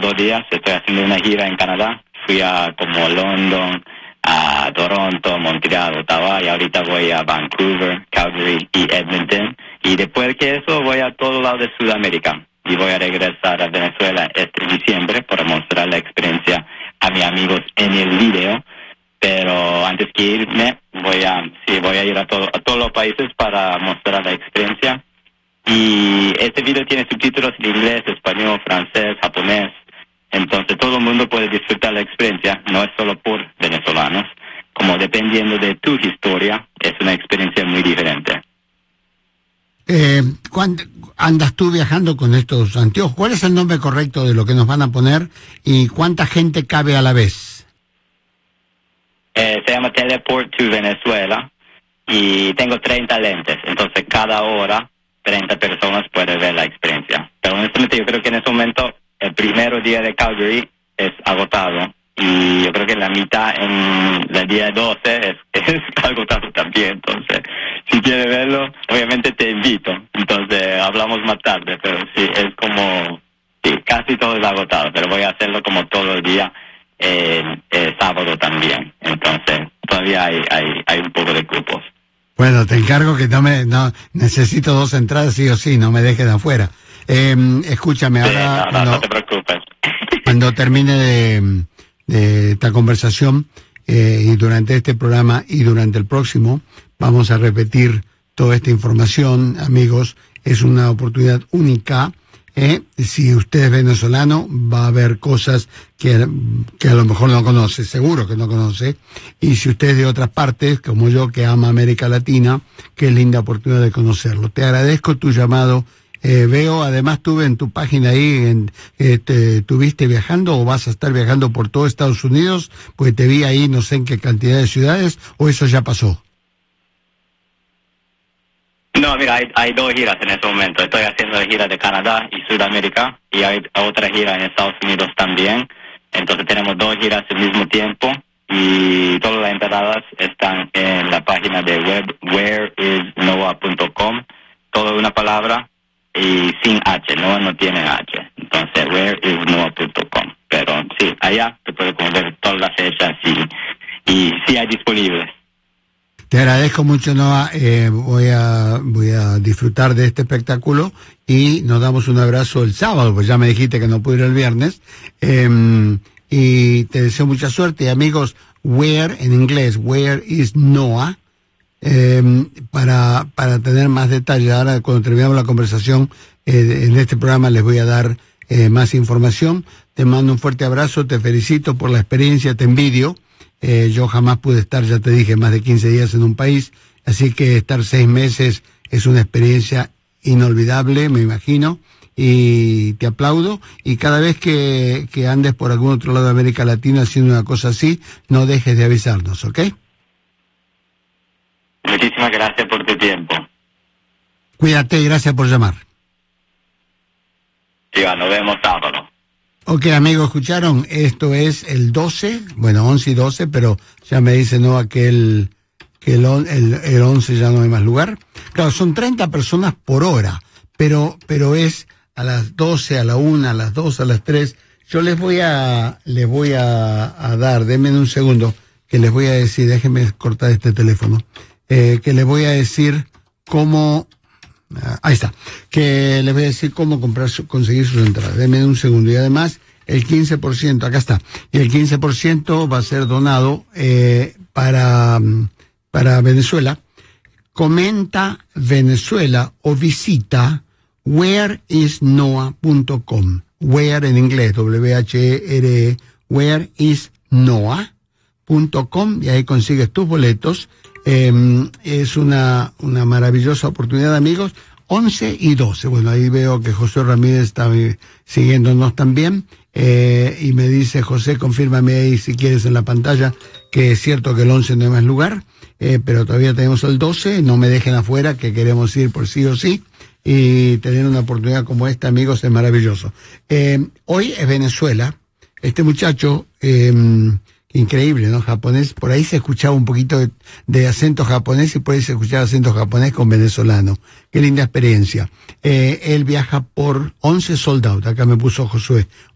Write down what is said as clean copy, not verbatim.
2 días. Estoy haciendo una gira en Canadá. Fui a como London, a Toronto, Montreal, Ottawa, y ahorita voy a Vancouver, Calgary y Edmonton. Y después de eso voy a todo lado de Sudamérica. Y voy a regresar a Venezuela este diciembre para mostrar la experiencia a mis amigos en el video. Pero antes que irme, voy a ir a todos los países para mostrar la experiencia. Y este video tiene subtítulos en inglés, español, francés, japonés. Entonces todo el mundo puede disfrutar la experiencia, no es solo por venezolanos. Como dependiendo de tu historia, es una experiencia muy diferente. ¿Cuándo andas tú viajando con estos anteojos? ¿Cuál es el nombre correcto de lo que nos van a poner y cuánta gente cabe a la vez? Se llama Teleport to Venezuela y tengo 30 lentes, entonces cada hora 30 personas pueden ver la experiencia. Pero honestamente yo creo que en ese momento el primer día de Calgary es agotado y yo creo que la mitad en el día 12 es agotado también. Entonces, si quieres verlo, obviamente te invito. Entonces, hablamos más tarde, pero sí, es como, sí, casi todo es agotado, pero voy a hacerlo como todo el día, sábado también. Entonces, todavía hay un poco de grupos. Bueno, te encargo que no necesito 2 entradas sí o sí, no me dejes de afuera. Escúchame, Sí, ahora no te preocupes. Cuando termine de esta conversación y durante este programa y durante el próximo, vamos a repetir toda esta información, amigos. Es una oportunidad única. Si usted es venezolano, va a haber cosas que a lo mejor no conoce, seguro que no conoce. Y si usted es de otras partes, como yo, que ama América Latina, qué linda oportunidad de conocerlo. Te agradezco tu llamado. Veo, además tuve en tu página ahí, ¿tuviste viajando o vas a estar viajando por todo Estados Unidos? Pues te vi ahí no sé en qué cantidad de ciudades, ¿o eso ya pasó? No, mira, hay 2 giras en este momento. Estoy haciendo la gira de Canadá y Sudamérica y hay otra gira en Estados Unidos también. Entonces tenemos 2 giras al mismo tiempo y todas las entradas están en la página de web whereisnoah.com. Todo una palabra y sin H, no tiene H. Entonces, whereisnoah.com. Pero sí, allá te puedes ver todas las fechas y sí hay disponibles. Te agradezco mucho, Noah. Voy a disfrutar de este espectáculo y nos damos un abrazo el sábado, pues ya me dijiste que no pude ir el viernes. Y te deseo mucha suerte. Y amigos, Where en inglés, Where is Noah, para tener más detalles. Ahora, cuando terminamos la conversación en este programa, les voy a dar más información. Te mando un fuerte abrazo, te felicito por la experiencia, te envidio. Yo jamás pude estar, ya te dije, más de 15 días en un país, así que estar 6 meses es una experiencia inolvidable, me imagino, y te aplaudo. Y cada vez que andes por algún otro lado de América Latina haciendo una cosa así, no dejes de avisarnos, ¿ok? Muchísimas gracias por tu tiempo. Cuídate y gracias por llamar. Iván, nos vemos sábado. Ok, amigos, ¿escucharon? Esto es el 12, bueno, 11 y 12, pero ya me dice Noah que el 11 ya no hay más lugar. Claro, son 30 personas por hora, pero es a las 12, a la 1, a las 2, a las 3. Yo les voy a dar, denme un segundo, que les voy a decir, déjenme cortar este teléfono, que les voy a decir cómo... ahí está, que les voy a decir cómo conseguir sus entradas. Denme un segundo. Y además, el 15%, acá está, y el 15% va a ser donado para Venezuela. Comenta Venezuela o visita whereisnoah.com. Where en inglés, W-H-E-R-E, whereisnoah.com, y ahí consigues tus boletos. Es una maravillosa oportunidad, amigos. 11 y 12. Bueno, ahí veo que José Ramírez está siguiéndonos también. Y me dice, José, confírmame ahí si quieres en la pantalla que es cierto que el 11 no hay más lugar, pero todavía tenemos el 12. No me dejen afuera, que queremos ir por sí o sí. Y tener una oportunidad como esta, amigos, es maravilloso. Hoy es Venezuela. Este muchacho... increíble, ¿no? Japonés, por ahí se escuchaba un poquito de acento japonés y por ahí se escuchaba acento japonés con venezolano. Qué linda experiencia. Él viaja por 11 sold out, acá me puso Josué,